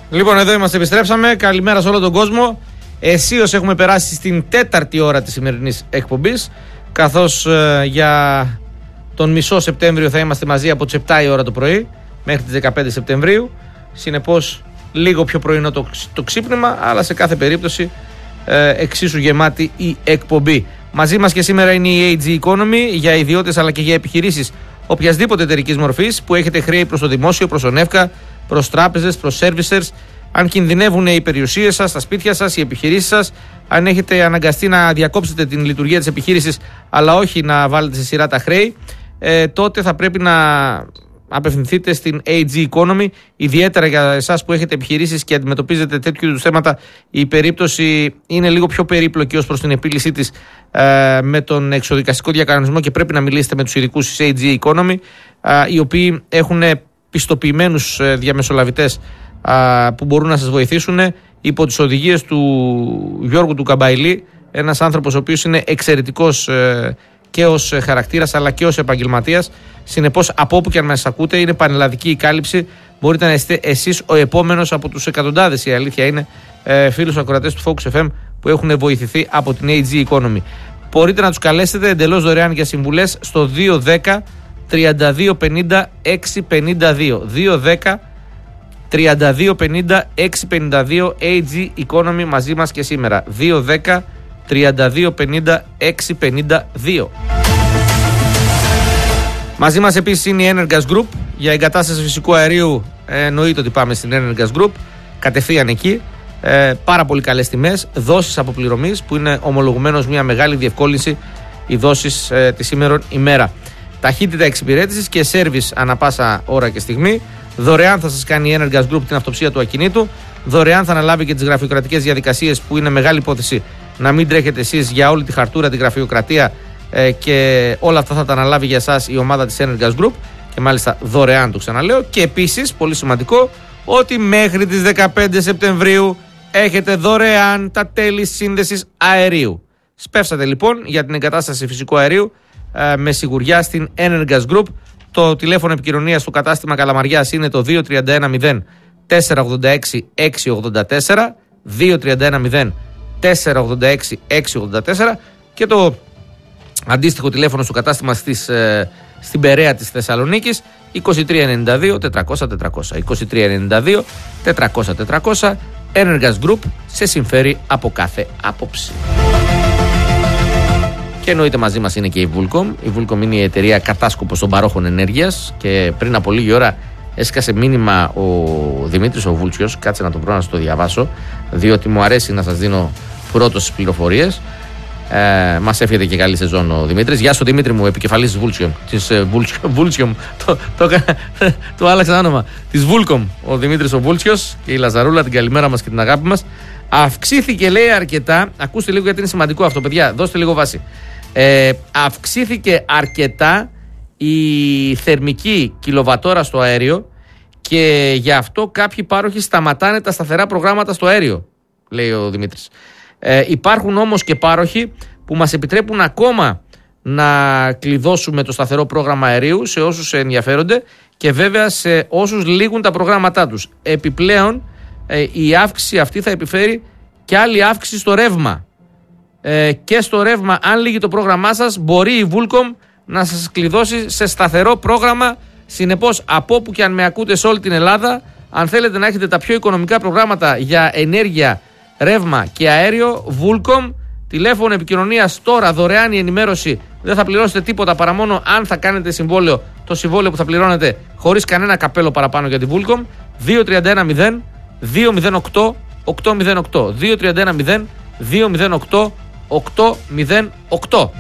Λοιπόν, εδώ είμαστε, επιστρέψαμε. Καλημέρα σε όλο τον κόσμο. Αισίως έχουμε περάσει στην 4η ώρα της σημερινής εκπομπής. Καθώς για τον μισό Σεπτέμβριο θα είμαστε μαζί από τις 7 η ώρα το πρωί μέχρι τις 15 Σεπτεμβρίου. Συνεπώς, λίγο πιο πρωινό το ξύπνημα, αλλά σε κάθε περίπτωση εξίσου γεμάτη η εκπομπή. Μαζί μας και σήμερα είναι η AG Economy για ιδιώτες αλλά και για επιχειρήσεις οποιασδήποτε εταιρικής μορφής που έχετε χρέη προς το δημόσιο, προς τον ΕΦΚΑ, προς τράπεζες, προς servicers. Αν κινδυνεύουν οι περιουσίες σας, τα σπίτια σας, οι επιχειρήσεις σας, αν έχετε αναγκαστεί να διακόψετε την λειτουργία της επιχείρησης αλλά όχι να βάλετε σε σειρά τα χρέη, τότε θα πρέπει να απευθυνθείτε στην AG Economy. Ιδιαίτερα για εσάς που έχετε επιχειρήσεις και αντιμετωπίζετε τέτοιου είδους θέματα, η περίπτωση είναι λίγο πιο περίπλοκη ως προς την επίλυσή της με τον εξωδικαστικό διακανονισμό και πρέπει να μιλήσετε με τους ειδικούς της AG Economy, οι οποίοι έχουν πιστοποιημένους διαμεσολαβητές που μπορούν να σας βοηθήσουν υπό τις οδηγίες του Γιώργου του Καμπαϊλή, ένας άνθρωπος ο οποίος είναι εξαιρετικός και ως χαρακτήρας αλλά και ως επαγγελματίας. Συνεπώς, από όπου και αν μας ακούτε, είναι πανελλαδική η κάλυψη. Μπορείτε να είστε εσείς ο επόμενος από τους εκατοντάδες, η αλήθεια είναι, φίλους ακροατές του Focus FM που έχουν βοηθηθεί από την AG Economy. Μπορείτε να τους καλέσετε εντελώς δωρεάν για συμβουλές στο 210 32 50 652. 210 32 50 652 AG Economy μαζί μας και σήμερα. 210 32 50 652. Μαζί μας επίσης είναι η Energas Group για εγκατάσταση φυσικού αερίου. Εννοείται ότι πάμε στην Energas Group κατευθείαν εκεί. Πάρα πολύ καλές τιμές, δόσεις αποπληρωμής που είναι ομολογουμένως μια μεγάλη διευκόλυνση οι δόσεις τη σήμερον ημέρα. Ταχύτητα εξυπηρέτησης και σέρβις ανα πάσα ώρα και στιγμή. Δωρεάν θα σας κάνει η Energas Group την αυτοψία του ακινήτου. Δωρεάν θα αναλάβει και τις γραφειοκρατικές διαδικασίες που είναι μεγάλη υπόθεση να μην τρέχετε εσείς για όλη τη χαρτούρα, τη γραφειοκρατία και όλα αυτά θα τα αναλάβει για εσάς η ομάδα της Energas Group και μάλιστα δωρεάν, το ξαναλέω. Και επίσης, πολύ σημαντικό, ότι μέχρι τις 15 Σεπτεμβρίου έχετε δωρεάν τα τέλη σύνδεσης αερίου. Σπεύσατε λοιπόν για την εγκατάσταση φυσικού αερίου με σιγουριά στην Energas Group. Το τηλέφωνο επικοινωνίας στο κατάστημα Καλαμαριάς είναι το 2310 486 684, 2310 486 684 και το αντίστοιχο τηλέφωνο στο κατάστημα στην Περαία της Θεσσαλονίκης 2392 400 400. 2392 400 400. Energas Group σε συμφέρει από κάθε άποψη. Και εννοείται μαζί μας είναι και η Vulcom. Η Vulcom είναι η εταιρεία κατάσκοπος των παρόχων ενέργειας και πριν από λίγη ώρα έσκασε μήνυμα ο Δημήτρης ο Βούλτσιος. Κάτσε να το βρω να σας το διαβάσω, διότι μου αρέσει να σας δίνω πρώτος τις πληροφορίες. Μας εύχεται και καλή σεζόν ο Δημήτρης. Γεια σου Δημήτρη μου, επικεφαλής της Vulcom. Το άλλαξα όνομα. Της Vulcom ο Δημήτρης ο Βούλτσιος και η Λαζαρούλα, την καλημέρα μας και την αγάπη μας. Αυξήθηκε, λέει, αρκετά. Ακούστε λίγο γιατί είναι σημαντικό αυτό, παιδιά. Δώστε λίγο βάση. Αυξήθηκε αρκετά η θερμική κιλοβατόρα στο αέριο και γι' αυτό κάποιοι πάροχοι σταματάνε τα σταθερά προγράμματα στο αέριο, λέει ο Δημήτρης. Υπάρχουν όμως και πάροχοι που μας επιτρέπουν ακόμα να κλειδώσουμε το σταθερό πρόγραμμα αερίου σε όσους ενδιαφέρονται και βέβαια σε όσους λήγουν τα προγράμματά τους. Επιπλέον η αύξηση αυτή θα επιφέρει και άλλη αύξηση στο ρεύμα. Και στο ρεύμα, αν λύγει το πρόγραμμά σας, μπορεί η Vulcom να σας κλειδώσει σε σταθερό πρόγραμμα. Συνεπώς, από όπου και αν με ακούτε σε όλη την Ελλάδα, αν θέλετε να έχετε τα πιο οικονομικά προγράμματα για ενέργεια, ρεύμα και αέριο, Vulcom, τηλέφωνο επικοινωνίας τώρα, δωρεάν η ενημέρωση, δεν θα πληρώσετε τίποτα παρά μόνο αν θα κάνετε συμβόλαιο, το συμβόλαιο που θα πληρώνετε χωρίς κανένα καπέλο παραπάνω για τη Vulcom. 2310 208 808. 2310 208 808.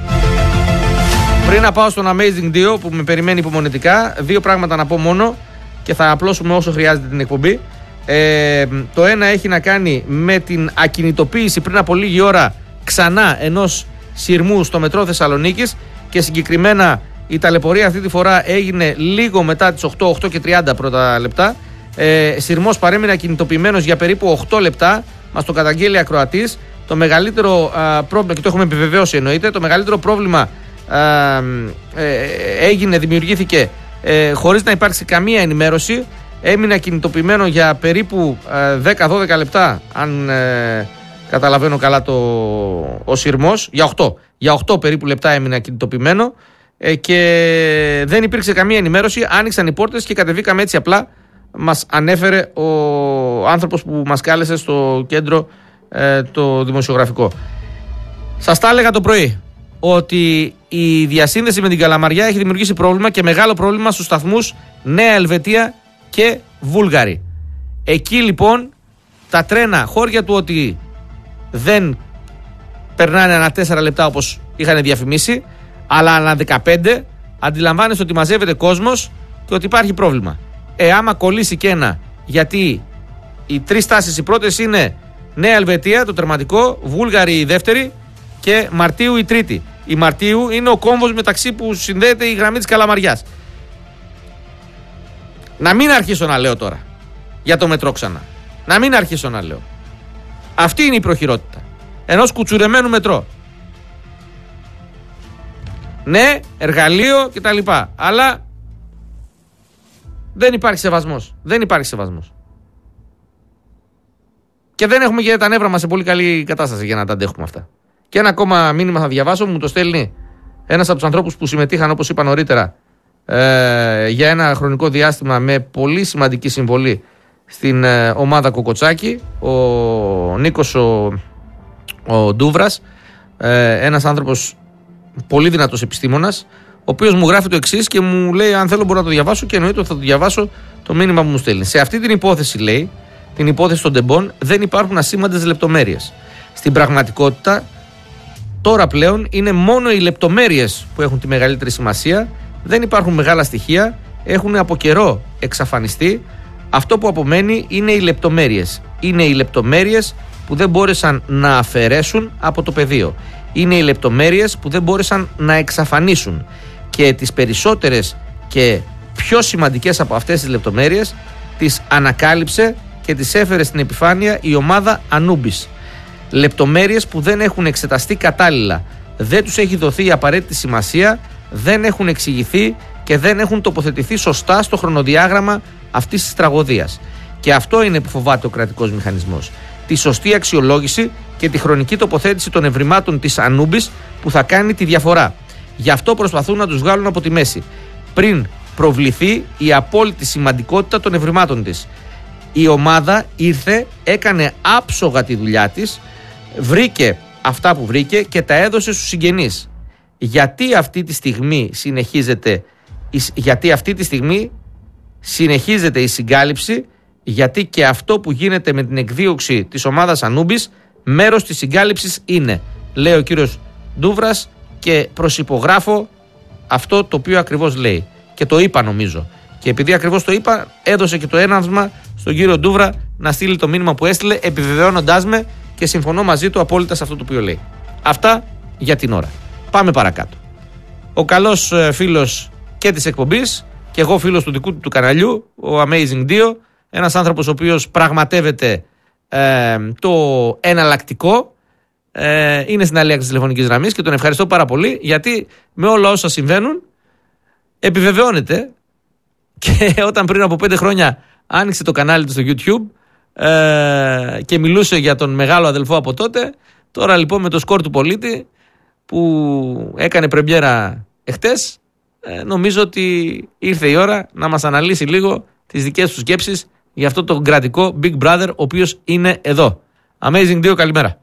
Πριν να πάω στον Amazing 2 που με περιμένει υπομονετικά, δύο πράγματα να πω μόνο και θα απλώσουμε όσο χρειάζεται την εκπομπή. Το ένα έχει να κάνει με την ακινητοποίηση πριν από λίγη ώρα ξανά ενός σειρμού στο μετρό Θεσσαλονίκης και συγκεκριμένα η ταλαιπωρία αυτή τη φορά έγινε λίγο μετά τις 8 και 30 πρώτα λεπτά. Σειρμός παρέμεινε ακινητοποιημένος για περίπου 8 λεπτά, μας το καταγγέλει ακροατής. Το μεγαλύτερο πρόβλημα, και το έχουμε επιβεβαιώσει εννοείται, το μεγαλύτερο πρόβλημα δημιουργήθηκε χωρίς να υπάρξει καμία ενημέρωση. έμεινε ακινητοποιημένο για περίπου 10-12 λεπτά, αν καταλαβαίνω καλά ο σειρμός, για 8 περίπου λεπτά έμεινε ακινητοποιημένο και δεν υπήρξε καμία ενημέρωση. Άνοιξαν οι πόρτες και κατεβήκαμε έτσι απλά. Μας ανέφερε ο άνθρωπος που μας κάλεσε στο κέντρο το δημοσιογραφικό. Σας τα έλεγα το πρωί ότι η διασύνδεση με την Καλαμαριά έχει δημιουργήσει πρόβλημα, και μεγάλο πρόβλημα στους σταθμούς Νέα Ελβετία και Βούλγαρη. Εκεί λοιπόν τα τρένα, χώρια του ότι δεν περνάνε ανά 4 λεπτά όπως είχαν διαφημίσει, αλλά ανά 15, αντιλαμβάνεστε ότι μαζεύεται κόσμος και ότι υπάρχει πρόβλημα. Άμα κολλήσει και ένα, γιατί οι 3 στάσεις οι πρώτες είναι Νέα Ελβετία, το τερματικό, Βούλγαρη η δεύτερη και Μαρτίου η τρίτη. Η Μαρτίου είναι ο κόμβος μεταξύ που συνδέεται η γραμμή της Καλαμαριάς. Να μην αρχίσω να λέω τώρα για το μετρό ξανά. Να μην αρχίσω να λέω. Αυτή είναι η προχειρότητα ενός κουτσουρεμένου μετρό. Ναι, εργαλείο κτλ. Αλλά δεν υπάρχει σεβασμός. Δεν υπάρχει σεβασμός. Και δεν έχουμε και τα νεύρα μας σε πολύ καλή κατάσταση για να τα αντέχουμε αυτά. Και ένα ακόμα μήνυμα θα διαβάσω, μου το στέλνει ένας από τους ανθρώπους που συμμετείχαν, όπως είπα νωρίτερα, για ένα χρονικό διάστημα με πολύ σημαντική συμβολή στην ομάδα Κοκοτσάκη, ο Νίκος ο Ντούβρας, ένας άνθρωπος πολύ δυνατός επιστήμονας, ο οποίος μου γράφει το εξής και μου λέει αν θέλω μπορώ να το διαβάσω, και εννοείται ότι θα το διαβάσω το μήνυμα που μου στέλνει. Σε αυτή την υπόθεση, λέει, την υπόθεση των τεμπών, δεν υπάρχουν ασήμαντες λεπτομέρειες. Στην πραγματικότητα, τώρα πλέον είναι μόνο οι λεπτομέρειες που έχουν τη μεγαλύτερη σημασία. Δεν υπάρχουν μεγάλα στοιχεία, έχουν από καιρό εξαφανιστεί. Αυτό που απομένει είναι οι λεπτομέρειες. Είναι οι λεπτομέρειες που δεν μπόρεσαν να αφαιρέσουν από το πεδίο. Είναι οι λεπτομέρειες που δεν μπόρεσαν να εξαφανίσουν. Και τις περισσότερες και πιο σημαντικές από αυτές τις λεπτομέρειες τις ανακάλυψε και τις έφερε στην επιφάνεια η ομάδα Ανούμπης. Λεπτομέρειες που δεν έχουν εξεταστεί κατάλληλα, δεν τους έχει δοθεί η απαραίτητη σημασία, δεν έχουν εξηγηθεί και δεν έχουν τοποθετηθεί σωστά στο χρονοδιάγραμμα αυτής της τραγωδίας. Και αυτό είναι που φοβάται ο κρατικός μηχανισμός. Τη σωστή αξιολόγηση και τη χρονική τοποθέτηση των ευρημάτων της Ανούμπης που θα κάνει τη διαφορά. Γι' αυτό προσπαθούν να τους βγάλουν από τη μέση, πριν προβληθεί η απόλυτη σημαντικότητα των ευρημάτων της. Η ομάδα ήρθε, έκανε άψογα τη δουλειά της, βρήκε αυτά που βρήκε και τα έδωσε στους συγγενείς. Γιατί αυτή τη στιγμή συνεχίζεται η συγκάλυψη, γιατί και αυτό που γίνεται με την εκδίωξη της ομάδας Ανούμπης μέρος της συγκάλυψης είναι, λέει ο κύριος Ντούβρας, και προσυπογράφω αυτό το οποίο ακριβώς λέει. Και το είπα νομίζω. Και επειδή ακριβώς το είπα, έδωσε και το έναυσμα στον κύριο Ντούβρα να στείλει το μήνυμα που έστειλε, επιβεβαιώνοντάς με, και συμφωνώ μαζί του απόλυτα σε αυτό το οποίο λέει. Αυτά για την ώρα. Πάμε παρακάτω. Ο καλός φίλος και της εκπομπής, και εγώ φίλος του δικού του καναλιού, ο Amazing Dio, ένας άνθρωπος ο οποίος πραγματεύεται το εναλλακτικό, είναι στην άλλη άκρη της τηλεφωνικής γραμμής και τον ευχαριστώ πάρα πολύ, γιατί με όλα όσα συμβαίνουν επιβεβαιώνεται. Και όταν πριν από 5 χρόνια άνοιξε το κανάλι του στο YouTube και μιλούσε για τον μεγάλο αδελφό από τότε, τώρα λοιπόν με το σκορ του πολίτη που έκανε πρεμιέρα εχτες, νομίζω ότι ήρθε η ώρα να μας αναλύσει λίγο τις δικές του σκέψεις για αυτό το κρατικό Big Brother, ο οποίος είναι εδώ. Amazing Dio, καλημέρα.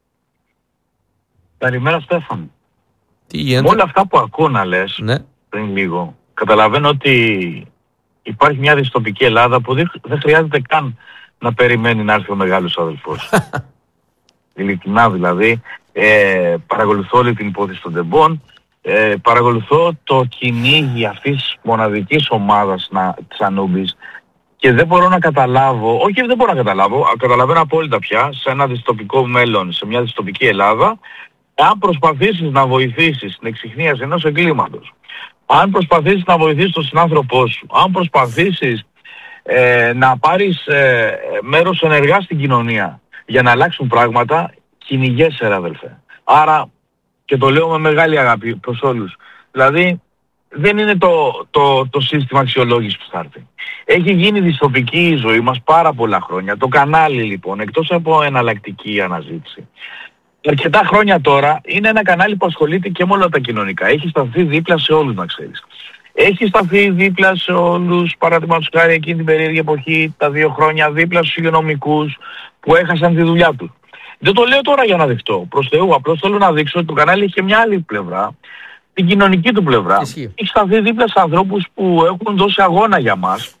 Καλημέρα, Στέφαν. Τι γίνεται? Με όλα αυτά που ακούω να λες, ναι, πριν λίγο, καταλαβαίνω ότι υπάρχει μια δυστοπική Ελλάδα που δεν χρειάζεται καν να περιμένει να έρθει ο μεγάλος αδελφός. Ειλικρινά δηλαδή, παρακολουθώ όλη την υπόθεση των τεμπών, παρακολουθώ το κυνήγι αυτής της μοναδικής ομάδας της Ανούμπης, και δεν μπορώ να καταλάβω, όχι δεν μπορώ να καταλάβω, καταλαβαίνω απόλυτα πια, σε ένα δυστοπικό μέλλον, σε μια δυστοπική Ελλάδα, αν προσπαθήσεις να βοηθήσεις την εξιχνίαση ενός εγκλήματος, αν προσπαθήσεις να βοηθήσεις τον συνάνθρωπό σου, αν προσπαθήσεις να πάρεις μέρος ενεργά στην κοινωνία για να αλλάξουν πράγματα, κυνηγέσαι ρε αδελφέ. Άρα, και το λέω με μεγάλη αγάπη προς όλους, δηλαδή δεν είναι το σύστημα αξιολόγησης που θα έρθει. Έχει γίνει δυστοπική η ζωή μας πάρα πολλά χρόνια. Το κανάλι λοιπόν, εκτός από εναλλακτική αναζήτηση, αρκετά χρόνια τώρα είναι ένα κανάλι που ασχολείται και με όλα τα κοινωνικά. Έχει σταθεί δίπλα σε όλους, να ξέρεις. Έχει σταθεί δίπλα σε όλους, παραδείγματος χάρη εκείνη την περίεργη εποχή, τα 2 χρόνια, δίπλα στους υγειονομικούς που έχασαν τη δουλειά τους. Δεν το λέω τώρα για να δεχτώ. Προς Θεού, απλώς θέλω να δείξω ότι το κανάλι έχει και μια άλλη πλευρά, την κοινωνική του πλευρά. Έχει σταθεί δίπλα σε ανθρώπους που έχουν δώσει αγώνα για μας.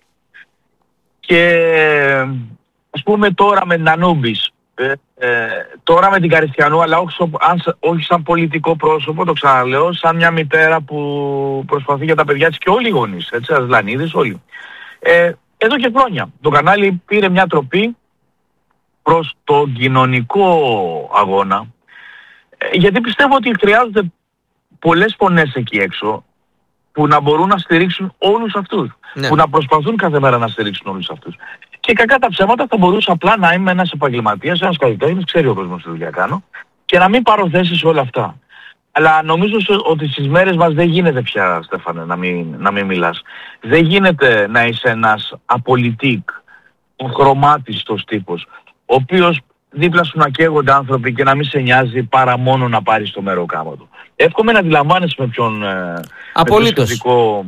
Και ας πούμε τώρα με την Ανούμπης, τώρα με την Καριστιανού, αλλά όχι σαν πολιτικό πρόσωπο, το ξαναλέω, σαν μια μητέρα που προσπαθεί για τα παιδιά της και όλοι οι γονείς, έτσι, Ασλανίδης, όλοι. Εδώ και χρόνια το κανάλι πήρε μια τροπή προς το κοινωνικό αγώνα, γιατί πιστεύω ότι χρειάζονται πολλές φωνές εκεί έξω που να μπορούν να στηρίξουν όλους αυτούς, που να προσπαθούν κάθε μέρα να στηρίξουν όλους αυτούς. Και κακά τα ψέματα θα μπορούσα απλά να είμαι ένας επαγγελματίας, ένας καλλιτέχνης, ξέρει ο κόσμος τι δουλειά κάνω, και να μην πάρω θέση σε όλα αυτά. Αλλά νομίζω ότι στις μέρες μας δεν γίνεται πια, Στέφανε, να μην μιλάς. Δεν γίνεται να είσαι ένας απολυτικ, χρωμάτιστος τύπος, ο οποίος δίπλα σου να καίγονται άνθρωποι και να μην σε νοιάζει παρά μόνο να πάρεις το μεροκάμα του. Εύχομαι να αντιλαμβάνεσαι με ποιον σχετικό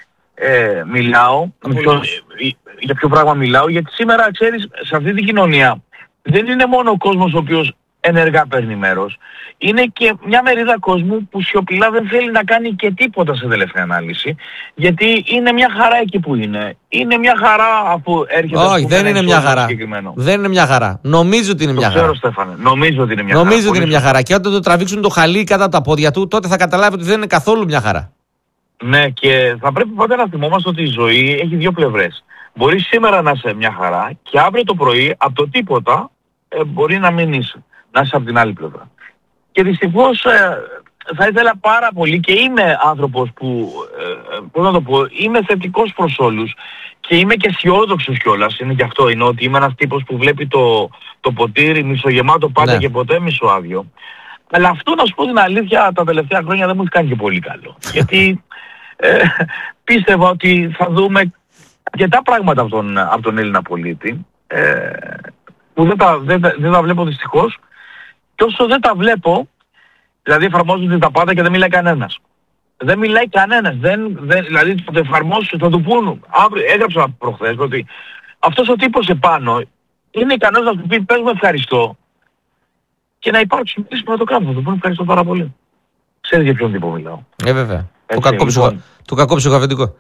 μιλάω, για ποιο πράγμα μιλάω, γιατί σήμερα, ξέρεις, σε αυτή την κοινωνία δεν είναι μόνο ο κόσμος ο οποίος ενεργά παίρνει μέρος, είναι και μια μερίδα κόσμου που σιωπηλά δεν θέλει να κάνει και τίποτα σε τελευταία ανάλυση, γιατί είναι μια χαρά εκεί που είναι. Είναι μια χαρά αφού έρχεται... Όχι, δεν είναι μια χαρά. Δεν είναι μια χαρά. Νομίζω ότι είναι μια χαρά. Ξέρω, Στέφανε. Νομίζω ότι είναι μια χαρά. Νομίζω ότι είναι μια χαρά. Και όταν το τραβήξουν το χαλί κάτω από τα πόδια του, τότε θα καταλάβει ότι δεν είναι καθόλου μια χαρά. Ναι, και θα πρέπει πάντα να θυμόμαστε ότι η ζωή έχει 2 πλευρές. Μπορεί σήμερα να είσαι μια χαρά και αύριο το πρωί από το τίποτα μπορεί να μην είσαι. Να είσαι από την άλλη πλευρά. Και δυστυχώς θα ήθελα πάρα πολύ, και είμαι άνθρωπος που, πώς να το πω, είμαι θετικός προς όλους και είμαι και αισιόδοξος κιόλας, είναι και αυτό, είναι ότι είμαι ένας τύπος που βλέπει το ποτήρι μισογεμάτο πάντα και ποτέ μισοάδιο. Αλλά αυτό, να σου πω την αλήθεια, τα τελευταία χρόνια δεν μου έχει κάνει και πολύ καλό. Γιατί πίστευα ότι θα δούμε αρκετά πράγματα από τον Έλληνα πολίτη, που δεν τα βλέπω δυστυχώς. Και όσο δεν τα βλέπω, δηλαδή εφαρμόζονται τα πάντα και δεν μιλάει κανένας. Δεν μιλάει κανένας. Δηλαδή θα το εφαρμόσουν, θα του πούν. Έγραψα προχθές ότι αυτός ο τύπος επάνω είναι ικανός να του πει πες μου ευχαριστώ και να υπάρξουν που να το κάνουν. Θα του πούν ευχαριστώ πάρα πολύ. Ξέρεις για ποιον τύπο μιλάω. Βέβαια. Το κακόψυχο αφεντικό.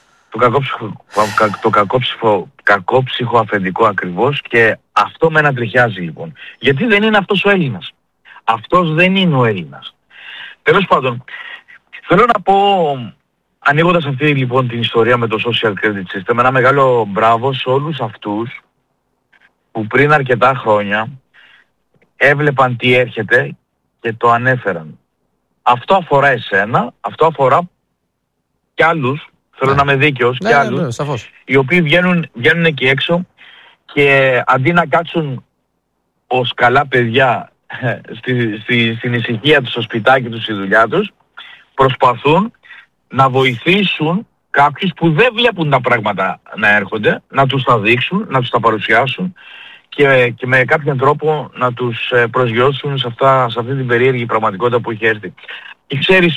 Το κακόψυχο αφεντικό ακριβώς, και αυτό με ανατριχιάζει λοιπόν. Γιατί δεν είναι αυτός ο Έλληνας. Αυτός δεν είναι ο Έλληνας. Τέλος πάντων, θέλω να πω, ανοίγοντας αυτή λοιπόν την ιστορία με το social credit system, ένα μεγάλο μπράβο σε όλους αυτούς που πριν αρκετά χρόνια έβλεπαν τι έρχεται και το ανέφεραν. Αυτό αφορά εσένα, αυτό αφορά και άλλους. Θέλω να είμαι δίκαιος και άλλους, οι οποίοι βγαίνουν εκεί έξω και αντί να κάτσουν ως καλά παιδιά στην ησυχία τους, στο σπιτάκι τους, στη δουλειά τους, προσπαθούν να βοηθήσουν κάποιους που δεν βλέπουν τα πράγματα να έρχονται, να τους τα δείξουν, να τους τα παρουσιάσουν και με κάποιον τρόπο να τους προσγειώσουν σε αυτή την περίεργη πραγματικότητα που έχει έρθει. Και ξέρεις,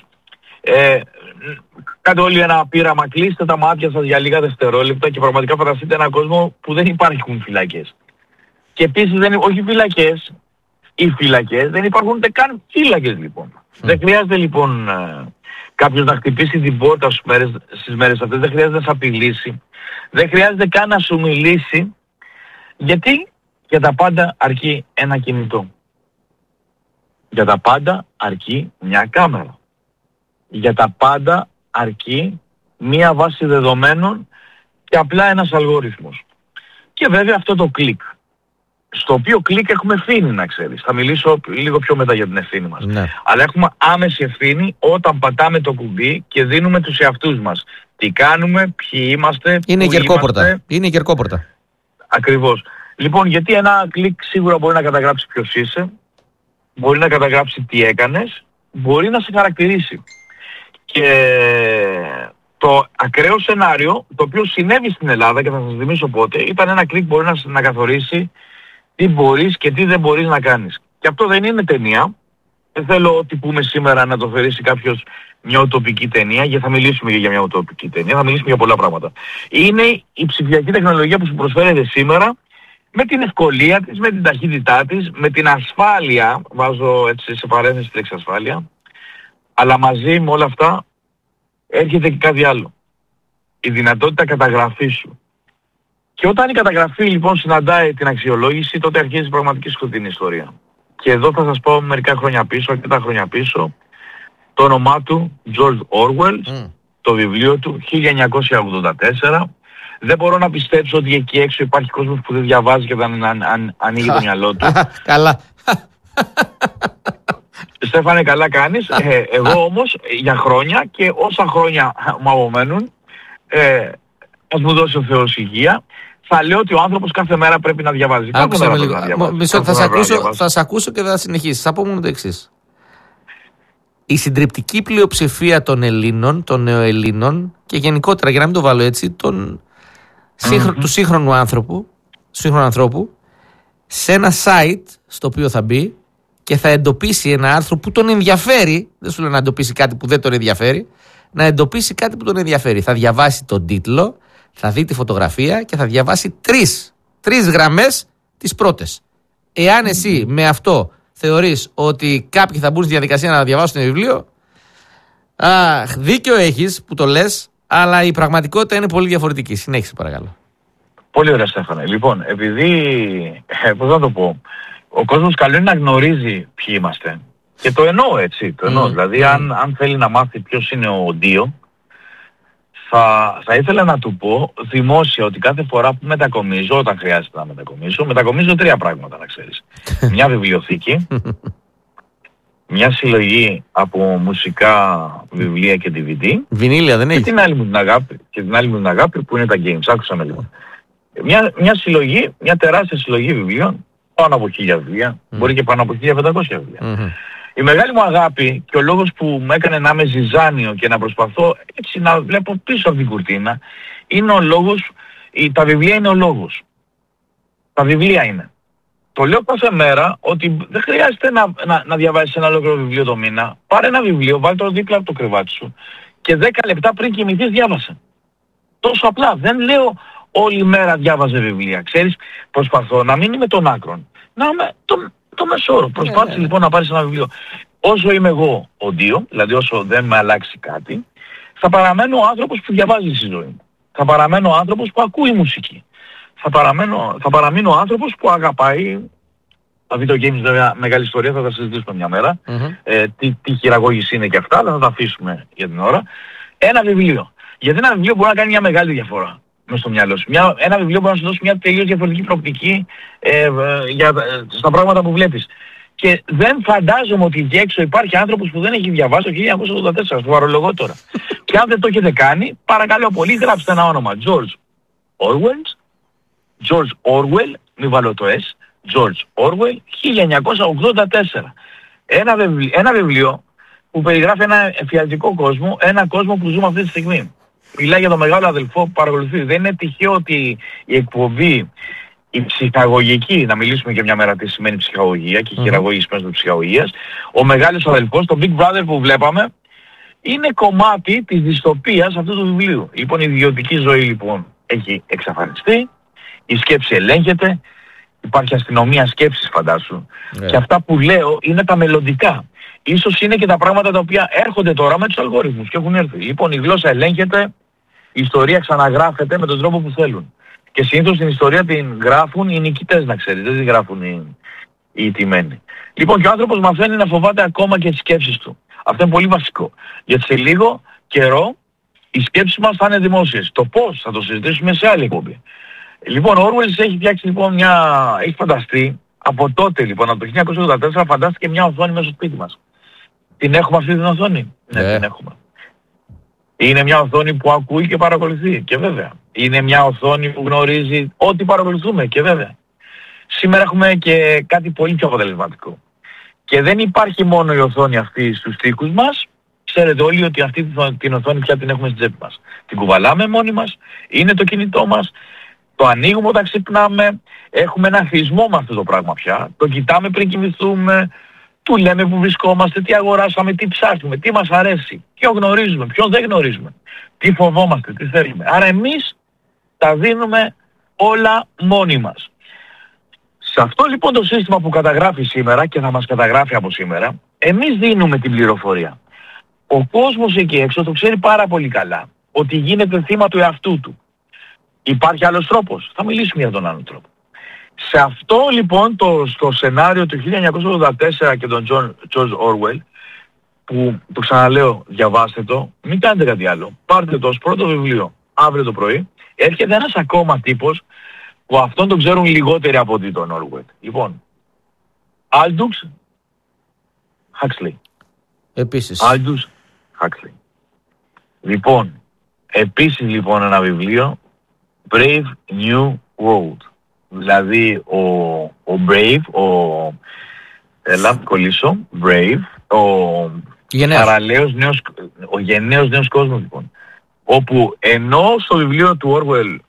κάντε όλοι ένα πείραμα, κλείστε τα μάτια σας για λίγα δευτερόλεπτα και πραγματικά φανταστείτε έναν κόσμο που δεν υπάρχουν φυλακές. Και επίσης όχι φυλακές, οι φυλακές δεν υπάρχουν ούτε καν φύλακες λοιπόν. Δεν χρειάζεται λοιπόν κάποιος να χτυπήσει την πόρτα στις μέρες αυτές, δεν χρειάζεται να σε απειλήσει, δεν χρειάζεται καν να σου μιλήσει, γιατί για τα πάντα αρκεί ένα κινητό. Για τα πάντα αρκεί μια κάμερα. Για τα πάντα αρκεί μία βάση δεδομένων και απλά ένας αλγόριθμος. Και βέβαια αυτό το κλικ. Στο οποίο κλικ έχουμε ευθύνη, να ξέρεις. Θα μιλήσω λίγο πιο μετά για την ευθύνη μας. Ναι. Αλλά έχουμε άμεση ευθύνη όταν πατάμε το κουμπί και δίνουμε τους εαυτούς μας. Τι κάνουμε, ποιοι είμαστε, είναι κερκόπορτα. Είναι κερκόπορτα. Ακριβώς. Λοιπόν, γιατί ένα κλικ σίγουρα μπορεί να καταγράψει ποιος είσαι, μπορεί να καταγράψει τι έκανες, μπορεί να σε χαρακτηρίσει. Και το ακραίο σενάριο, το οποίο συνέβη στην Ελλάδα και θα σας θυμίσω πότε, ήταν ένα κλικ μπορεί να καθορίσει τι μπορείς και τι δεν μπορείς να κάνεις. Και αυτό δεν είναι ταινία. Δεν θέλω ότι πούμε σήμερα να το θεωρήσει κάποιος μια ουτοπική ταινία, γιατί θα μιλήσουμε για μια ουτοπική ταινία, θα μιλήσουμε για πολλά πράγματα. Είναι η ψηφιακή τεχνολογία που σου προσφέρεται σήμερα, με την ευκολία της, με την ταχύτητά της, με την ασφάλεια, βάζω έτσι σε παρένθεση τη λέξη ασφάλεια, αλλά μαζί με όλα αυτά έρχεται και κάτι άλλο. Η δυνατότητα καταγραφής σου. Και όταν η καταγραφή λοιπόν συναντάει την αξιολόγηση, τότε αρχίζει η πραγματική σκοτεινή ιστορία. Και εδώ θα σας πω μερικά χρόνια πίσω, αρκετά χρόνια πίσω, το όνομά του George Orwell, το βιβλίο του 1984. Δεν μπορώ να πιστέψω ότι εκεί έξω υπάρχει κόσμος που δεν διαβάζει και δεν ανοίγει το μυαλό του. Καλά. Στέφανε, καλά κάνεις. Εγώ όμως για χρόνια και όσα χρόνια μου απομένουν, ας μου δώσει ο Θεός υγεία, θα λέω ότι ο άνθρωπος κάθε μέρα πρέπει να διαβάζει. Άκουσα με λίγο. Θα σε ακούσω και θα συνεχίσεις. Θα πω μόνο το εξής. Η συντριπτική πλειοψηφία των Ελλήνων, των νεοελλήνων και γενικότερα, για να μην το βάλω έτσι, του σύγχρονου ανθρώπου, σε ένα site στο οποίο θα μπει και θα εντοπίσει ένα άρθρο που τον ενδιαφέρει, δεν σου λέω να εντοπίσει κάτι που δεν τον ενδιαφέρει, να εντοπίσει κάτι που τον ενδιαφέρει. Θα διαβάσει τον τίτλο, θα δει τη φωτογραφία και θα διαβάσει τρεις γραμμές τις πρώτες. Εάν εσύ με αυτό θεωρείς ότι κάποιοι θα μπουν στη διαδικασία να διαβάσουν το βιβλίο, δίκιο έχεις που το λες, αλλά η πραγματικότητα είναι πολύ διαφορετική. Συνέχισε παρακαλώ. Πολύ ωραία, Στέφανε. Λοιπόν, επειδή, πώς να το πω, ο κόσμος καλό είναι να γνωρίζει ποιοι είμαστε. Και το εννοώ έτσι, το εννοώ. Δηλαδή αν θέλει να μάθει ποιος είναι ο Ντίο, θα ήθελα να του πω δημόσια ότι κάθε φορά που μετακομίζω, όταν χρειάζεται να μετακομίζω 3 πράγματα, να ξέρεις. Μια βιβλιοθήκη, μια συλλογή από μουσικά βιβλία και DVD. Βινίλια δεν έχει. Και την άλλη μου την αγάπη που είναι τα games. Άκουσα με λίγο. Μια συλλογή, μια τεράστια συλλογή βιβλίων, πάνω από 1000 βιβλία, μπορεί και πάνω από 1500 βιβλία. Η μεγάλη μου αγάπη και ο λόγος που μου έκανε να είμαι ζυζάνιο και να προσπαθώ έτσι να βλέπω πίσω από την κουρτίνα, είναι ο λόγος, τα βιβλία είναι ο λόγος. Τα βιβλία είναι. Το λέω κάθε μέρα ότι δεν χρειάζεται να διαβάζεις ένα ολόκληρο βιβλίο το μήνα. Πάρε ένα βιβλίο, βάλε το δίπλα από το κρεβάτι σου και 10 λεπτά πριν κοιμηθείς διάβασε. Τόσο απλά. Δεν λέω όλη μέρα διάβαζε βιβλία. Ξέρεις, προσπαθώ να μην είμαι των άκρων. Να είμαι το μεσόρο. Προσπάθησε λοιπόν να πάρεις ένα βιβλίο. Όσο είμαι εγώ ο Ντίο, δηλαδή όσο δεν με αλλάξει κάτι, θα παραμένω ο άνθρωπος που διαβάζει στη ζωή μου. Θα παραμένω ο άνθρωπος που ακούει μουσική. Θα παραμείνω ο άνθρωπος που αγαπάει. Τα video games βέβαια μεγάλη ιστορία, θα τα συζητήσουμε μια μέρα. Τι χειραγώγηση είναι και αυτά, αλλά θα τα αφήσουμε για την ώρα. Ένα βιβλίο. Γιατί ένα βιβλίο μπορεί να κάνει μια μεγάλη διαφορά μες στο μυαλό σου. Ένα βιβλίο μπορεί να σου δώσει μια τελείως διαφορετική προοπτική στα πράγματα που βλέπεις. Και δεν φαντάζομαι ότι εκεί έξω υπάρχει άνθρωπος που δεν έχει διαβάσει το 1984, στο βαρολογώ τώρα. Και αν δεν το έχετε κάνει, παρακαλώ πολύ, γράψτε ένα όνομα. George Orwell, μην βάλω το S, George Orwell, 1984. Ένα βιβλίο που περιγράφει ένα εφιαλτικό κόσμο, ένα κόσμο που ζούμε αυτή τη στιγμή. Μιλάει για τον μεγάλο αδελφό που παρακολουθεί. Δεν είναι τυχαίο ότι η εκπομπή, η ψυχαγωγική, να μιλήσουμε για μια μέρα τι σημαίνει ψυχαγωγία και χειραγώγηση μέσω της ψυχαγωγίας, ο μεγάλος αδελφός, το Big Brother που βλέπαμε, είναι κομμάτι της δυστοπίας αυτού του βιβλίου. Λοιπόν, η ιδιωτική ζωή λοιπόν έχει εξαφανιστεί, η σκέψη ελέγχεται, υπάρχει αστυνομία σκέψης φαντάσου. Και αυτά που λέω είναι τα μελλοντικά. Ίσως είναι και τα πράγματα τα οποία έρχονται τώρα με τους αλγόριθμους και έχουν έρθει. Λοιπόν, η γλώσσα ελέγχεται, η ιστορία ξαναγράφεται με τον τρόπο που θέλουν. Και συνήθως την ιστορία την γράφουν οι νικητές, να ξέρεις, δεν την γράφουν οι τιμένοι. Λοιπόν, και ο άνθρωπος μαθαίνει να φοβάται ακόμα και τις σκέψεις του. Αυτό είναι πολύ βασικό. Γιατί σε λίγο καιρό οι σκέψεις μας θα είναι δημόσιες. Το πώς θα το συζητήσουμε σε άλλη εκπομπή. Λοιπόν, ο Orwell έχει φτιάξει λοιπόν έχει φανταστεί από τότε λοιπόν, από το 1984 φαντάστηκε μια οθόνη μέσα στο σπίτι μας. Την έχουμε αυτή την οθόνη? Ναι, την έχουμε. Είναι μια οθόνη που ακούει και παρακολουθεί, και βέβαια. Είναι μια οθόνη που γνωρίζει ό,τι παρακολουθούμε, και βέβαια. Σήμερα έχουμε και κάτι πολύ πιο αποτελεσματικό. Και δεν υπάρχει μόνο η οθόνη αυτή στους τοίχους μας, Ξέρετε όλοι ότι αυτή την οθόνη πια την έχουμε στην τσέπη μας. Την κουβαλάμε μόνοι μας, είναι το κινητό μας, το ανοίγουμε όταν ξυπνάμε, έχουμε ένα θυσμό με αυτό το πράγμα πια, το κοιτάμε πριν κοιμηθούμε, του λέμε που βρισκόμαστε, τι αγοράσαμε, τι ψάχνουμε, τι μας αρέσει, ποιον γνωρίζουμε, ποιον δεν γνωρίζουμε, τι φοβόμαστε, τι θέλουμε. Άρα εμείς τα δίνουμε όλα μόνοι μας. Σε αυτό λοιπόν το σύστημα που καταγράφει σήμερα και θα μας καταγράφει από σήμερα, εμείς δίνουμε την πληροφορία. Ο κόσμος εκεί έξω το ξέρει πάρα πολύ καλά ότι γίνεται θύμα του εαυτού του. Υπάρχει άλλος τρόπος? Θα μιλήσουμε για τον άλλο τρόπο. Σε αυτό λοιπόν το σενάριο του 1984 και τον George Orwell, που το ξαναλέω, διαβάστε το, μην κάνετε κάτι άλλο. Πάρτε το ως πρώτο βιβλίο αύριο το πρωί. Έρχεται ένας ακόμα τύπος που αυτόν τον ξέρουν λιγότεροι από ότι τον Orwell. Λοιπόν, Aldous Huxley. Επίσης. Aldous Huxley. Λοιπόν, επίσης λοιπόν ένα βιβλίο, Brave New World. Δηλαδή ο Brave, κολλήσω, Brave, ο γενναίος νέος κόσμος λοιπόν. Όπου ενώ στο βιβλίο του Orwell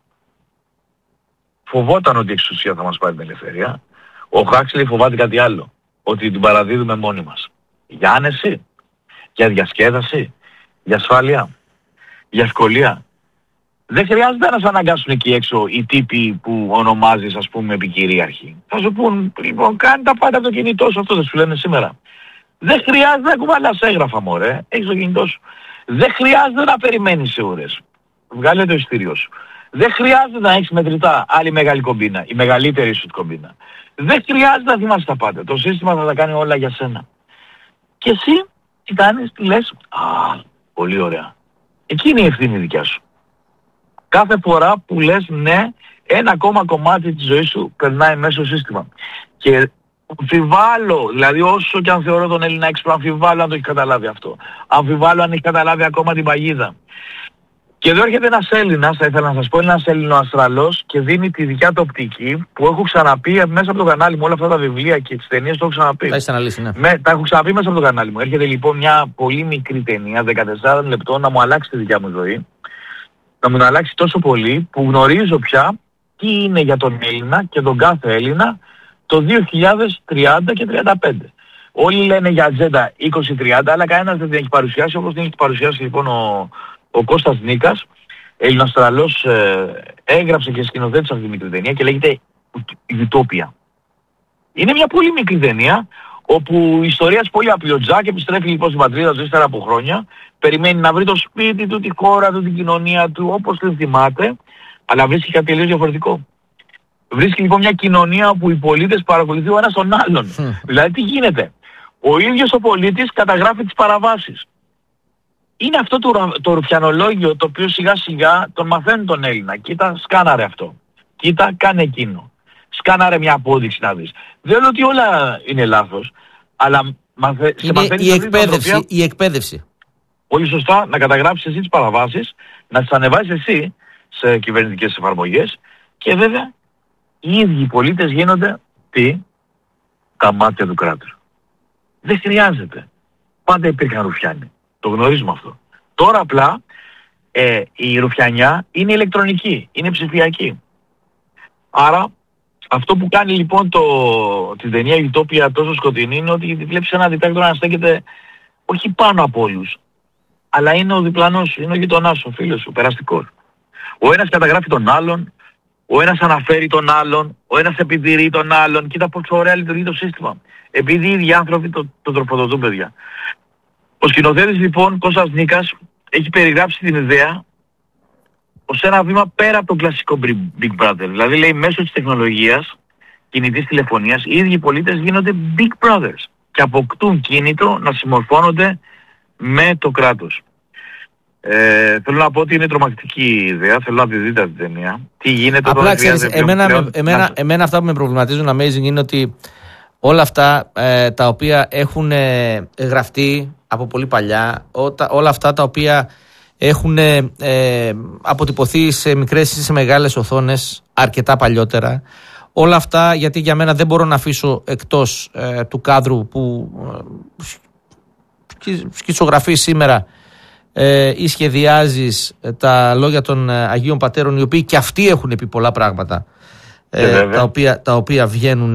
φοβόταν ότι η εξουσία θα μας πάρει την ελευθερία, ο Huxley φοβάται κάτι άλλο. Ότι την παραδίδουμε μόνοι μας. Για άνεση, για διασκέδαση, για ασφάλεια, για ευκολία. Δεν χρειάζεται να σε αναγκάσουν εκεί έξω οι τύποι που ονομάζεις, ας πούμε, επικυρίαρχοι. Θα σου πούν, λοιπόν, κάνει τα πάντα από το κινητό σου, αυτό δεν σου λένε σήμερα. Δεν χρειάζεται να κουβαλάς έγγραφα, μωρέ, έχεις το κινητό σου. Δεν χρειάζεται να περιμένεις σε ώρες. Βγάλε το εισιτήριό σου. Δεν χρειάζεται να έχεις μετρητά άλλη μεγάλη κομπίνα, η μεγαλύτερη σου κομπίνα. Δεν χρειάζεται να θυμάσαι τα πάντα. Το σύστημα θα τα κάνει όλα για σένα. Και εσύ τι κάνεις, τι λες? Πολύ ωραία. Εκεί είναι η ευθύνη δικιά σου. Κάθε φορά που λες ναι, ένα ακόμα κομμάτι της ζωής σου περνάει μέσα στο σύστημα. Και αμφιβάλλω, δηλαδή όσο και αν θεωρώ τον Έλληνα έξυπνο, αμφιβάλλω αν το έχει καταλάβει αυτό. Αμφιβάλλω αν έχει καταλάβει ακόμα την παγίδα. Και εδώ έρχεται ένας Έλληνας, θα ήθελα να σας πω, ένας Έλληνο-Αστραλός και δίνει τη δικιά του οπτική που έχω ξαναπεί μέσα από το κανάλι μου, όλα αυτά τα βιβλία και τις ταινίες το έχω ξαναπεί. Τα έχεις αναλύσει, ναι. Τα έχω ξαναπεί μέσα από το κανάλι μου. Έρχεται λοιπόν μια πολύ μικρή ταινία, 14 λεπτών, να μου αλλάξει τη δικιά μου ζωή. Να μου αλλάξει τόσο πολύ που γνωρίζω πια τι είναι για τον Έλληνα και τον κάθε Έλληνα το 2030 και 35. Όλοι λένε για ατζέντα 2030, αλλά κανένας δεν την έχει παρουσιάσει, όπως την έχει παρουσιάσει λοιπόν ο Κώστας Νίκας, Έλληνο-Αυστραλός, έγραψε και σκηνοθέτησε αυτή τη μικρή ταινία και λέγεται Utopia. Είναι μια πολύ μικρή ταινία, όπου η ιστορία είναι πολύ απλή. Ο Τζακ επιστρέφει λοιπόν στην πατρίδα του ύστερα από χρόνια, περιμένει να βρει το σπίτι του, τη χώρα του, την κοινωνία του, όπως την θυμάται, αλλά βρίσκει κάτι τελείως διαφορετικό. Βρίσκει λοιπόν μια κοινωνία όπου οι πολίτες παρακολουθούν ο ένας τον άλλον. Δηλαδή τι γίνεται? Ο ίδιος ο πολίτης καταγράφει τις παραβάσεις. Είναι αυτό το ρουφιανολόγιο το οποίο σιγά σιγά τον μαθαίνει τον Έλληνα. Κοίτα, σκάναρε αυτό. Κοίτα, κάνε εκείνο. Σκάναρε μια απόδειξη να δεις. Δεν λέω ότι όλα είναι λάθος, αλλά σε μαθαίνει η εκπαίδευση. Πολύ σωστά, να καταγράψεις εσύ τις παραβάσεις, να τις ανεβάσεις εσύ σε κυβερνητικές εφαρμογές και βέβαια οι ίδιοι οι πολίτες γίνονται τα μάτια του κράτους. Δεν χρειάζεται. Πάντα υπήρχαν ρουφιάνοι. Το γνωρίζουμε αυτό. Τώρα απλά η ρουφιανιά είναι ηλεκτρονική, είναι ψηφιακή. Άρα αυτό που κάνει λοιπόν την ταινία Utopia τόσο σκοτεινή είναι ότι βλέπεις ένα διτάκτορα να στέκεται όχι πάνω από όλους, αλλά είναι ο διπλανός σου, είναι ο γειτονάς σου, ο φίλος σου, περαστικός. Ο ένας καταγράφει τον άλλον, ο ένας αναφέρει τον άλλον, ο ένας επιτηρεί τον άλλον. Κοίτα πόσο ωραία λειτουργεί το σύστημα. Επειδή οι ίδιοι άνθρωποι το τροφοδοτούν, παιδιά. Ο σκηνοθέτης λοιπόν, Κώστας Νίκας, έχει περιγράψει την ιδέα ως ένα βήμα πέρα από τον κλασικό Big Brother. Δηλαδή λέει μέσω της τεχνολογίας, κινητής τηλεφωνίας, οι ίδιοι πολίτες γίνονται Big Brothers και αποκτούν κίνητρο να συμμορφώνονται με το κράτος. Θέλω να πω ότι είναι τρομακτική ιδέα, θέλω να τη δείτε την ταινία. Τι γίνεται απλά ξέρεις, εμένα αυτά που με προβληματίζουν amazing είναι ότι όλα αυτά τα οποία έχουν γραφτεί από πολύ παλιά, όλα αυτά τα οποία έχουν αποτυπωθεί σε μικρές ή σε μεγάλες οθόνες αρκετά παλιότερα, όλα αυτά, γιατί για μένα δεν μπορώ να αφήσω εκτός του κάδρου που σκητσογραφείς σήμερα ή σχεδιάζεις τα λόγια των Αγίων Πατέρων, οι οποίοι και αυτοί έχουν πει πολλά πράγματα τα οποία βγαίνουν.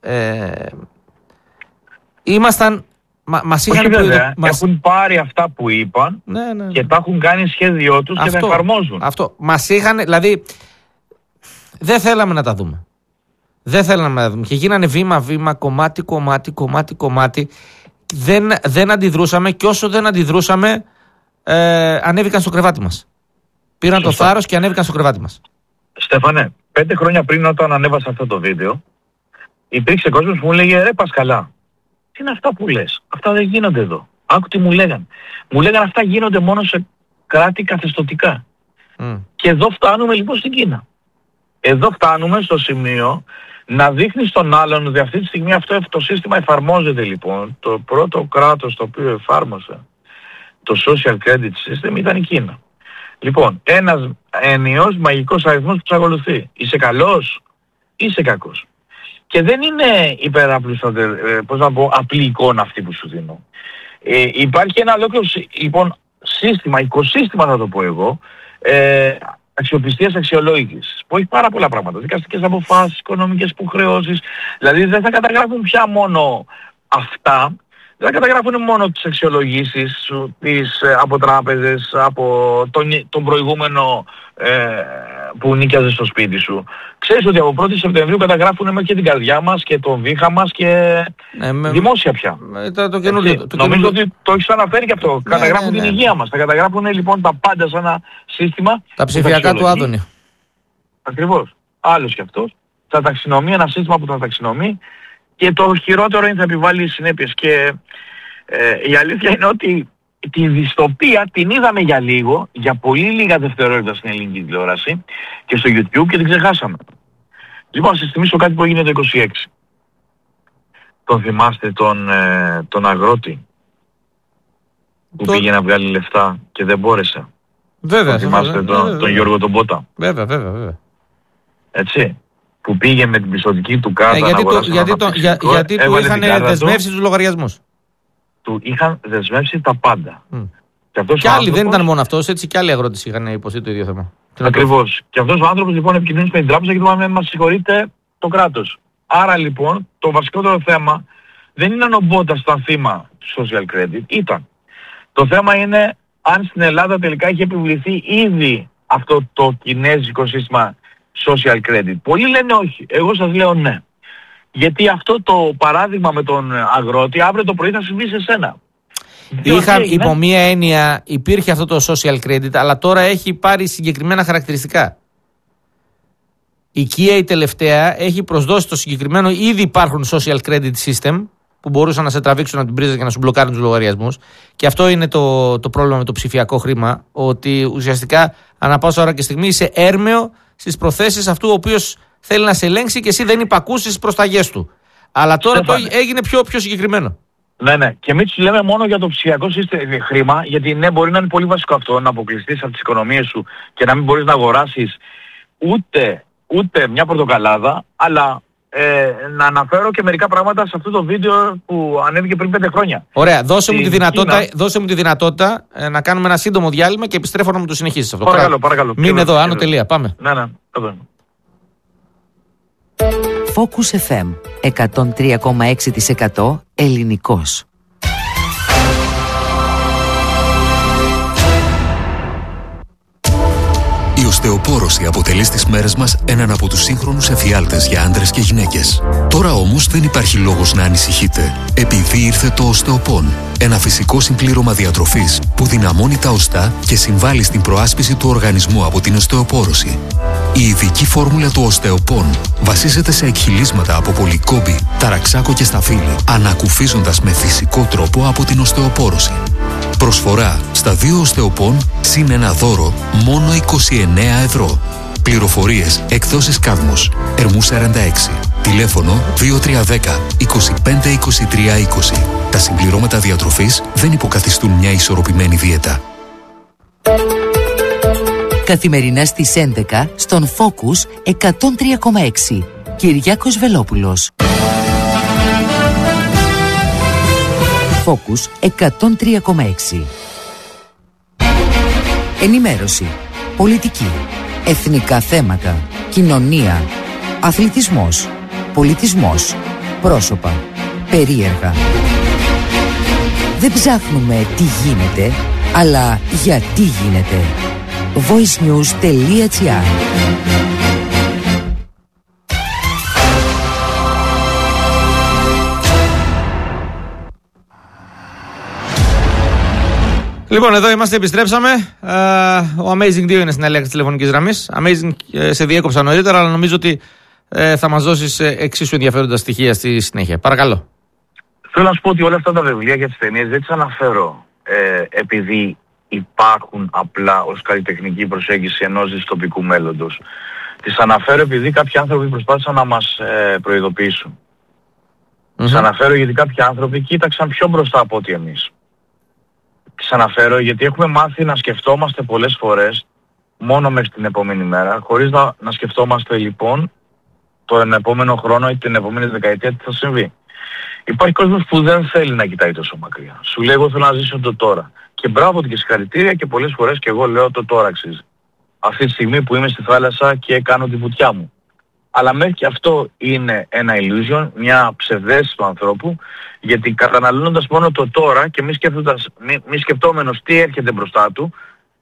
Ήμασταν. Έχουν πάρει αυτά που είπαν και τα έχουν κάνει σχέδιό τους και τα εφαρμόζουν. Αυτό. Μας είχαν, δηλαδή, δεν θέλαμε να τα δούμε. Και γίνανε βήμα-βήμα, κομμάτι. Δεν αντιδρούσαμε, και όσο δεν αντιδρούσαμε, ανέβηκαν στο κρεβάτι μας. Πήραν το θάρρος και ανέβηκαν στο κρεβάτι μας. Στέφανε, 5 χρόνια πριν, όταν ανέβασα αυτό το βίντεο, υπήρξε κόσμος που μου λέγε «Ρε Πασκαλά, τι είναι αυτά που λες? Αυτά δεν γίνονται εδώ». Άκου τι μου λέγαν. Μου λέγαν αυτά γίνονται μόνο σε κράτη καθεστωτικά. Και εδώ φτάνουμε λοιπόν στην Κίνα. Εδώ φτάνουμε στο σημείο να δείχνει στον άλλον ότι αυτή τη στιγμή αυτό το σύστημα εφαρμόζεται λοιπόν. Το πρώτο κράτος το οποίο εφάρμοσε το social credit system ήταν η Κίνα. Λοιπόν, ένας ενιαίος μαγικός αριθμός που τους ακολουθεί. Είσαι καλός, είσαι κακός. Και δεν είναι απλή εικόνα αυτή που σου δίνω. Υπάρχει ένα ολόκληρο λοιπόν σύστημα, οικοσύστημα θα το πω εγώ, αξιοπιστίας αξιολόγησης, που έχει πάρα πολλά πράγματα. Δικαστικές αποφάσεις, οικονομικές υποχρεώσεις. Δηλαδή δεν θα καταγράφουν πια μόνο αυτά, δεν θα καταγράφουν μόνο τις αξιολογήσεις από τράπεζες, από τον προηγούμενο που νίκιαζε στο σπίτι σου. Ξέρεις ότι από 1η Σεπτεμβρίου καταγράφουν μέχρι και την καρδιά μας και τον βήχα μας και δημόσια πια. Νομίζω ότι το έχεις αναφέρει και αυτό. Καταγράφουν την υγεία μας. Θα καταγράφουν λοιπόν τα πάντα σε ένα σύστημα. Τα ψηφιακά του Άδωνη. Ακριβώς. Άλλος κι αυτός. Θα ταξινομεί ένα σύστημα που θα ταξινομεί, και το χειρότερο είναι θα επιβάλλει συνέπειες. Και η αλήθεια είναι ότι τη δυστοπία την είδαμε για λίγο, για πολύ λίγα δευτερόλεπτα στην ελληνική τηλεόραση και στο YouTube, και την ξεχάσαμε. Λοιπόν, να σας θυμίσω κάτι που έγινε το 26. Τον θυμάστε τον αγρότη που πήγε να βγάλει λεφτά και δεν μπόρεσε? Βέβαια. Τον θυμάστε τον Γιώργο τον Μπότα? Βέβαια. Έτσι. Που πήγε με την πιστωτική του κάρτα να αγοράσει γιατί του είχαν δεσμεύσει τους λογαριασμούς. Του είχαν δεσμεύσει τα πάντα. Και άλλοι, δεν ήταν μόνο αυτός, έτσι και άλλοι αγρότες είχαν υποστεί το ίδιο θέμα. Ακριβώς. Και αυτός ο άνθρωπος λοιπόν επικοινωνεί με την τράπεζα και του είπαμε μας συγχωρείτε το κράτος. Άρα λοιπόν το βασικότερο θέμα δεν είναι αν ο Μπότας ήταν θύμα του social credit. Ήταν. Το θέμα είναι αν στην Ελλάδα τελικά έχει επιβληθεί ήδη αυτό το κινέζικο σύστημα social credit. Πολλοί λένε όχι. Εγώ σας λέω ναι. Γιατί αυτό το παράδειγμα με τον αγρότη αύριο το πρωί θα συμβεί σε σένα. Υπό μία έννοια υπήρχε αυτό το social credit, αλλά τώρα έχει πάρει συγκεκριμένα χαρακτηριστικά. Η Kia η τελευταία έχει προσδώσει το συγκεκριμένο, ήδη υπάρχουν social credit system που μπορούσαν να σε τραβήξουν από την πρίζα και να σου μπλοκάρουν τους λογαριασμούς. Και αυτό είναι το πρόβλημα με το ψηφιακό χρήμα, ότι ουσιαστικά ανά πάσα ώρα και στιγμή είσαι έρμεο στις προθέσεις αυτού ο οποίος θέλει να σε ελέγξει και εσύ δεν υπακούσεις τις προσταγές του. Αλλά τώρα έγινε πιο συγκεκριμένο. Ναι. Και μην τους λέμε μόνο για το ψηφιακό χρήμα, γιατί ναι, μπορεί να είναι πολύ βασικό αυτό, να αποκλειστείς από τις οικονομίες σου και να μην μπορείς να αγοράσεις ούτε μια πορτοκαλάδα, αλλά να αναφέρω και μερικά πράγματα σε αυτό το βίντεο που ανέβηκε πριν 5 χρόνια. Ωραία, δώσε μου τη δυνατότητα να κάνουμε ένα σύντομο διάλειμμα και επιστρέφω να μου το συνεχίσεις αυτό. Παρακαλώ. Μην εδώ, άνω τελεία, πάμε. Ναι, εδώ. Focus FM 103,6% ελληνικός. Η οστεοπόρωση αποτελεί στις μέρες μας έναν από τους σύγχρονους εφιάλτες για άντρες και γυναίκες. Τώρα όμως δεν υπάρχει λόγος να ανησυχείτε, επειδή ήρθε το Οστεοπόν, ένα φυσικό συμπλήρωμα διατροφής που δυναμώνει τα οστά και συμβάλλει στην προάσπιση του οργανισμού από την οστεοπόρωση. Η ειδική φόρμουλα του Οστεοπόν βασίζεται σε εκχυλίσματα από πολυκόμπη, ταραξάκο και σταφύλι, ανακουφίζοντας με φυσικό τρόπο από την οστεοπόρωση. Προσφορά στα 2 Οστεοπόν συν ένα δώρο μόνο 29 ευρώ. Πληροφορίες εκδόσεις Κάδμος, Ερμού 46. Τηλέφωνο 2310 25 23 20. Τα συμπληρώματα διατροφής δεν υποκαθιστούν μια ισορροπημένη δίαιτα. Καθημερινά στις 11 στον Focus 103,6. Κυριάκος Βελόπουλος. Focus 103,6. Ενημέρωση, πολιτική, εθνικά θέματα, κοινωνία, αθλητισμός, πολιτισμός, πρόσωπα, περίεργα. Δεν ψάχνουμε τι γίνεται, αλλά γιατί γίνεται. voicenews.gr. Λοιπόν, εδώ είμαστε, επιστρέψαμε. Ο Amazing 2 είναι στην αλληλεγγύη της τηλεφωνικής γραμμής. Amazing, σε διέκοψα νωρίτερα, αλλά νομίζω ότι θα μας δώσεις εξίσου ενδιαφέροντα στοιχεία στη συνέχεια. Παρακαλώ. Θέλω να σου πω ότι όλα αυτά τα βιβλία για τις ταινίες δεν τις αναφέρω επειδή υπάρχουν απλά ως καλλιτεχνική προσέγγιση ενός δυστοπικού μέλλοντος. Τις αναφέρω επειδή κάποιοι άνθρωποι προσπάθησαν να μας προειδοποιήσουν. Τις αναφέρω γιατί κάποιοι άνθρωποι κοίταξαν πιο μπροστά από ό,τι εμείς. Τις αναφέρω γιατί έχουμε μάθει να σκεφτόμαστε πολλές φορές μόνο μέχρι την επόμενη μέρα, χωρίς να σκεφτόμαστε λοιπόν τον επόμενο χρόνο ή την επόμενη δεκαετία τι θα συμβεί. Υπάρχει κόσμος που δεν θέλει να κοιτάει τόσο μακριά. Σου λέει εγώ θέλω να ζήσω το τώρα. Και μπράβο του και συγχαρητήρια και πολλές φορές και εγώ λέω το τώρα αξίζει. Αυτή τη στιγμή που είμαι στη θάλασσα και κάνω τη βουτιά μου. Αλλά μέχρι και αυτό είναι ένα illusion, μια ψευδαίσθηση του ανθρώπου, γιατί καταναλώνοντας μόνο το τώρα και μη σκεπτόμενος τι έρχεται μπροστά του,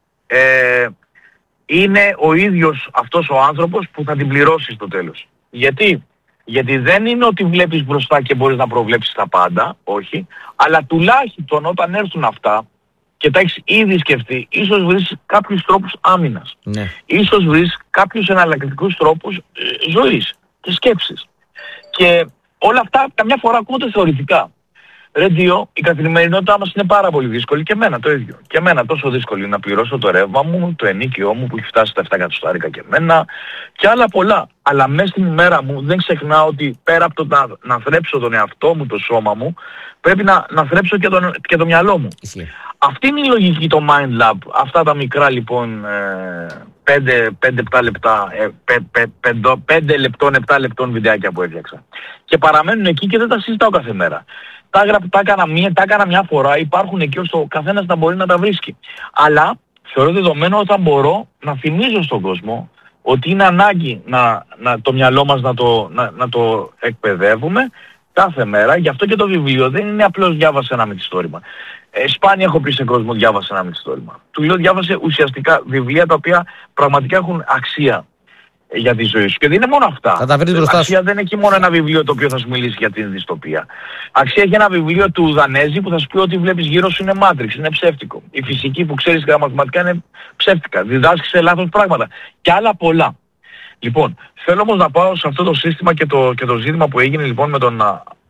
είναι ο ίδιος αυτός ο άνθρωπος που θα την πληρώσει στο τέλος. Γιατί δεν είναι ότι βλέπεις μπροστά και μπορείς να προβλέψεις τα πάντα, όχι, αλλά τουλάχιστον όταν έρθουν αυτά και τα έχεις ήδη σκεφτεί, ίσως βρεις κάποιους τρόπους άμυνας. Ναι. Ίσως βρεις κάποιους εναλλακτικούς τρόπους ζωής και σκέψης. Και όλα αυτά καμιά φορά ακούγονται θεωρητικά. Ρε Δίο, η καθημερινότητά μας είναι πάρα πολύ δύσκολη και εμένα το ίδιο. Και εμένα τόσο δύσκολη να πληρώσω το ρεύμα μου, το ενίκαιό μου που έχει φτάσει στα 7 εκατοστάρικα και εμένα και άλλα πολλά. Αλλά μέσα στην ημέρα μου δεν ξεχνάω ότι πέρα από το να θρέψω τον εαυτό μου, το σώμα μου, πρέπει να θρέψω και το μυαλό μου. Αυτή είναι η λογική το Mind Lab. Αυτά τα μικρά λοιπόν 5-7 λεπτά, 5 λεπτών, 7 λεπτών βιντεάκια που έφτιαξα. Και παραμένουν εκεί και δεν τα συζητάω κάθε μέρα. Τα έκανα μια φορά, υπάρχουν εκεί ώστε ο καθένας να μπορεί να τα βρίσκει. Αλλά θεωρώ δεδομένο όταν μπορώ να θυμίζω στον κόσμο ότι είναι ανάγκη το μυαλό μας να το εκπαιδεύουμε κάθε μέρα. Γι' αυτό και το βιβλίο δεν είναι απλώς διάβασε ένα μυθιστόρημα. Σπάνια έχω πει σε κόσμο διάβασε ένα μυθιστόρημα. Του λέω διάβασε ουσιαστικά βιβλία τα οποία πραγματικά έχουν αξία για τη ζωή σου. Και δεν είναι μόνο αυτά. Θα τα βρεις μπροστά σου. Αξία δεν έχει μόνο ένα βιβλίο το οποίο θα σου μιλήσει για την δυστοπία. Αξία έχει ένα βιβλίο του Δανέζη που θα σου πει ότι βλέπεις γύρω σου είναι μάτριξ, είναι ψεύτικο. Η φυσική που ξέρεις και τα μαθηματικά είναι ψεύτικα. Διδάσκεις σε λάθος πράγματα. Και άλλα πολλά. Λοιπόν, θέλω όμως να πάω σε αυτό το σύστημα και το ζήτημα που έγινε λοιπόν με τον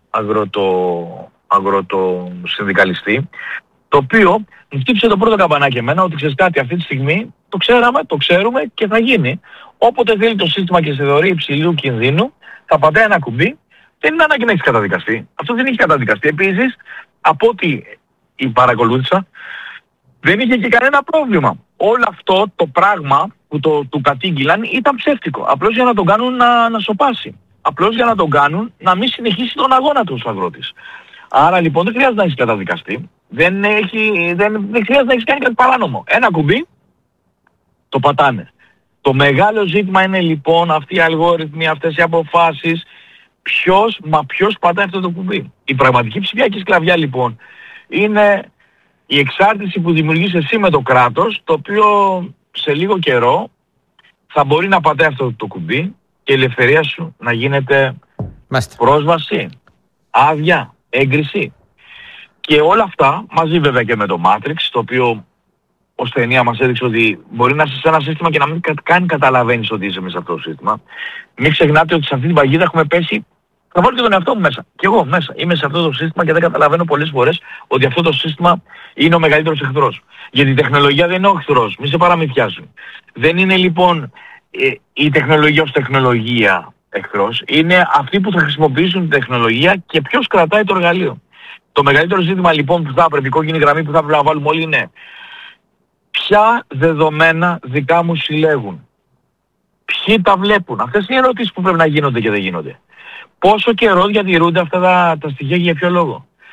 αγροτοσυνδικαλιστή, το οποίο μου χτύπησε το πρώτο καμπανάκι εμένα ότι ξέρεις κάτι, αυτή τη στιγμή το ξέρουμε και θα γίνει. Όποτε θέλει το σύστημα και σε θεωρεί υψηλού κινδύνου, θα πατάει ένα κουμπί, δεν είναι ανάγκη να έχει καταδικαστεί. Αυτό δεν έχει καταδικαστεί. Επίσης, από ό,τι παρακολούθησα, δεν είχε και κανένα πρόβλημα. Όλο αυτό το πράγμα που του κατήγγυλαν ήταν ψεύτικο. Απλώς για να τον κάνουν να σοπάσει. Απλώς για να τον κάνουν να μην συνεχίσει τον αγώνα του ως αγρότης. Άρα λοιπόν δεν χρειάζεται να έχεις καταδικαστεί. Δεν χρειάζεται να έχεις κάνει κάτι παράνομο. Ένα κουμπί, το πατάνε. Το μεγάλο ζήτημα είναι λοιπόν αυτοί οι αλγόριθμοι, αυτές οι αποφάσεις. Ποιος πατάει αυτό το κουμπί. Η πραγματική ψηφιακή σκλαβιά λοιπόν είναι η εξάρτηση που δημιουργείς εσύ με το κράτος, το οποίο σε λίγο καιρό θα μπορεί να πατάει αυτό το κουμπί και η ελευθερία σου να γίνεται πρόσβαση, άδεια, έγκριση. Και όλα αυτά μαζί βέβαια και με το Matrix, το οποίο ως ταινία μας έδειξε ότι μπορεί να είσαι σε ένα σύστημα και να μην καν καταλαβαίνεις ότι είσαι μέσα σε αυτό το σύστημα. Μην ξεχνάτε ότι σε αυτή την παγίδα έχουμε πέσει. Θα βάλω και τον εαυτό μου μέσα. Και εγώ μέσα. Είμαι σε αυτό το σύστημα και δεν καταλαβαίνω πολλές φορές ότι αυτό το σύστημα είναι ο μεγαλύτερος εχθρός. Γιατί η τεχνολογία δεν είναι ο εχθρός. Μη σε παραμυθιάζουν. Δεν είναι λοιπόν η τεχνολογία ως τεχνολογία εχθρός. Είναι αυτοί που θα χρησιμοποιήσουν την τεχνολογία και ποιος κρατάει το εργαλείο. Το μεγαλύτερο ζήτημα λοιπόν που θα έπρεπε, η κόκκινη γραμμή που θα έπρεπε να βάλουμε όλοι είναι ποια δεδομένα δικά μου συλλέγουν. Ποιοι τα βλέπουν. Αυτές είναι οι ερωτήσεις που πρέπει να γίνονται και δεν γίνονται. Πόσο καιρό διατηρούνται αυτά τα στοιχεία και για ποιο λόγο.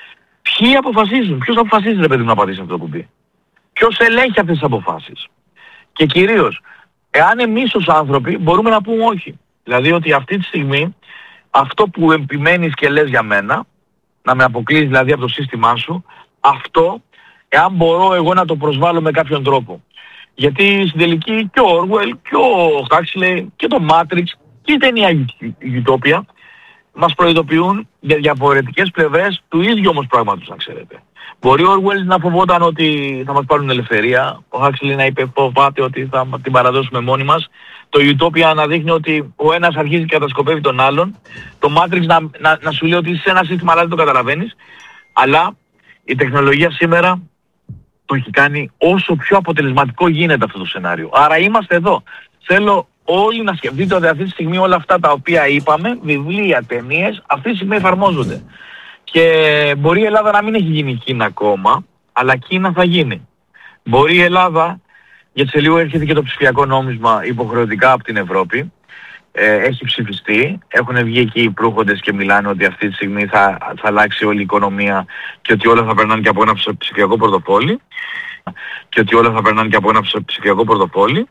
Ποιοι αποφασίζουν, ποιος αποφασίζει ρε παιδί μου να πατήσει αυτό το κουμπί. Ποιος ελέγχει αυτές τις αποφάσεις. Και κυρίως, εάν εμείς ως άνθρωποι μπορούμε να πούμε όχι. Δηλαδή ότι αυτή τη στιγμή αυτό που επιμένεις και λες για μένα, να με αποκλείσεις δηλαδή από το σύστημά σου, αυτό εάν μπορώ εγώ να το προσβάλλω με κάποιον τρόπο. Γιατί στην τελική και ο Orwell και ο Huxley και το Matrix και η ταινία Utopia μας προειδοποιούν για διαφορετικές πλευρές του ίδιου όμως πράγματος, να ξέρετε. Μπορεί ο Orwell να φοβόταν ότι θα μας πάρουν ελευθερία, ο Huxley να φοβάται ότι θα την παραδώσουμε μόνοι μας, το Utopia να δείχνει ότι ο ένας αρχίζει και κατασκοπεύει τον άλλον, το Matrix να σου λέει ότι είσαι σε ένα σύστημα αλλά δεν το καταλαβαίνεις, αλλά η τεχνολογία σήμερα το έχει κάνει όσο πιο αποτελεσματικό γίνεται αυτό το σενάριο. Άρα είμαστε εδώ. Θέλω όλοι να σκεφτείτε ότι αυτή τη στιγμή όλα αυτά τα οποία είπαμε, βιβλία, ταινίες, αυτή τη στιγμή εφαρμόζονται. Και μπορεί η Ελλάδα να μην έχει γίνει Κίνα ακόμα, αλλά Κίνα θα γίνει. Μπορεί η Ελλάδα, γιατί σε λίγο έρχεται και το ψηφιακό νόμισμα υποχρεωτικά από την Ευρώπη, έχει ψηφιστεί, έχουν βγει εκεί οι προύχοντες και μιλάνε ότι αυτή τη στιγμή θα αλλάξει όλη η οικονομία και ότι όλα θα περνάνε και από ένα ψηφιακό πορτοφόλι.